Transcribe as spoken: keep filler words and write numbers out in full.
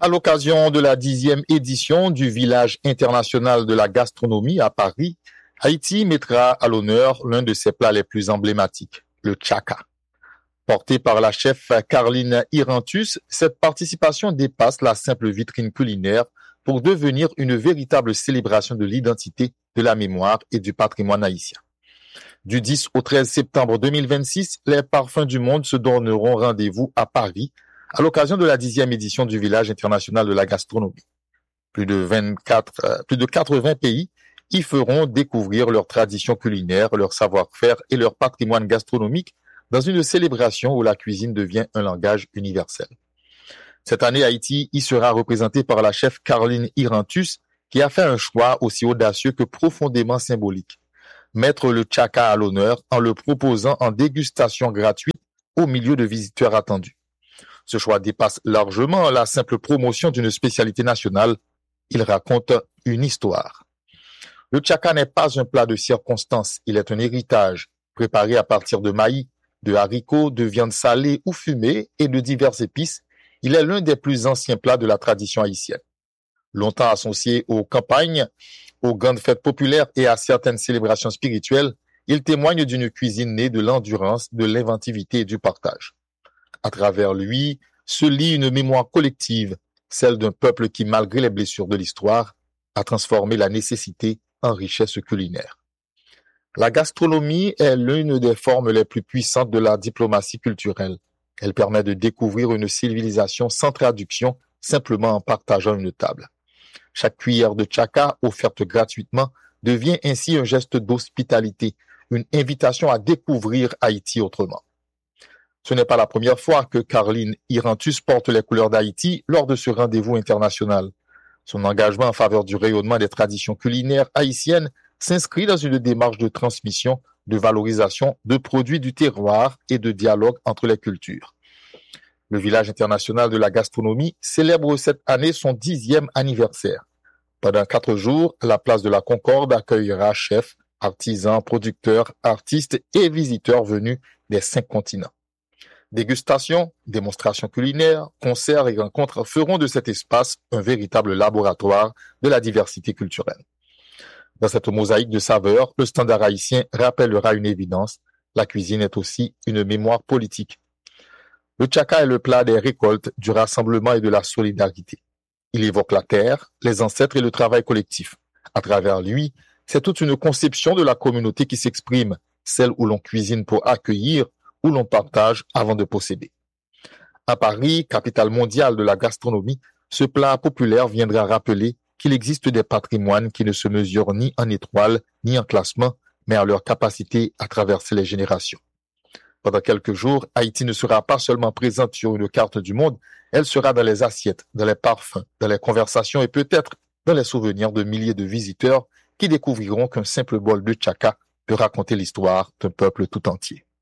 À l'occasion de la dixième édition du Village international de la gastronomie à Paris, Haïti mettra à l'honneur l'un de ses plats les plus emblématiques, le tchaka. Porté par la chef Carline Irantus, cette participation dépasse la simple vitrine culinaire pour devenir une véritable célébration de l'identité, de la mémoire et du patrimoine haïtien. Du dix au treize septembre deux mille vingt-six, les parfums du monde se donneront rendez-vous à Paris à l'occasion de la dixième édition du Village international de la gastronomie. Plus de vingt-quatre, euh, plus de quatre-vingts pays y feront découvrir leurs traditions culinaires, leur savoir-faire et leur patrimoine gastronomique dans une célébration où la cuisine devient un langage universel. Cette année, Haïti y sera représenté par la chef Carline Irantus, qui a fait un choix aussi audacieux que profondément symbolique. Mettre le tchaka à l'honneur en le proposant en dégustation gratuite au milieu de visiteurs attendus. Ce choix dépasse largement la simple promotion d'une spécialité nationale. Il raconte une histoire. Le tchaka n'est pas un plat de circonstance, il est un héritage, préparé à partir de maïs, de haricots, de viande salée ou fumée et de diverses épices. Il est l'un des plus anciens plats de la tradition haïtienne. Longtemps associé aux campagnes, aux grandes fêtes populaires et à certaines célébrations spirituelles, il témoigne d'une cuisine née de l'endurance, de l'inventivité et du partage. À travers lui se lie une mémoire collective, celle d'un peuple qui, malgré les blessures de l'histoire, a transformé la nécessité en richesse culinaire. La gastronomie est l'une des formes les plus puissantes de la diplomatie culturelle. Elle permet de découvrir une civilisation sans traduction, simplement en partageant une table. Chaque cuillère de tchaka offerte gratuitement devient ainsi un geste d'hospitalité, une invitation à découvrir Haïti autrement. Ce n'est pas la première fois que Carline Irantus porte les couleurs d'Haïti lors de ce rendez-vous international. Son engagement en faveur du rayonnement des traditions culinaires haïtiennes s'inscrit dans une démarche de transmission, de valorisation de produits du terroir et de dialogue entre les cultures. Le Village international de la gastronomie célèbre cette année son dixième anniversaire. Pendant quatre jours, la place de la Concorde accueillera chefs, artisans, producteurs, artistes et visiteurs venus des cinq continents. Dégustations, démonstrations culinaires, concerts et rencontres feront de cet espace un véritable laboratoire de la diversité culturelle. Dans cette mosaïque de saveurs, le standard haïtien rappellera une évidence, la cuisine est aussi une mémoire politique. Le tchaka est le plat des récoltes, du rassemblement et de la solidarité. Il évoque la terre, les ancêtres et le travail collectif. À travers lui, c'est toute une conception de la communauté qui s'exprime, celle où l'on cuisine pour accueillir, où l'on partage avant de posséder. À Paris, capitale mondiale de la gastronomie, ce plat populaire viendra rappeler qu'il existe des patrimoines qui ne se mesurent ni en étoiles, ni en classement, mais à leur capacité à traverser les générations. Pendant quelques jours, Haïti ne sera pas seulement présente sur une carte du monde, elle sera dans les assiettes, dans les parfums, dans les conversations et peut-être dans les souvenirs de milliers de visiteurs qui découvriront qu'un simple bol de tchaka peut raconter l'histoire d'un peuple tout entier.